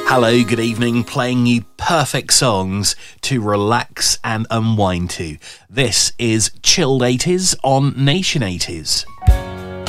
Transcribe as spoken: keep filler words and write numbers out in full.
Hello, good evening, playing you perfect songs to relax and unwind to. This is Chilled eighties on Nation eighties.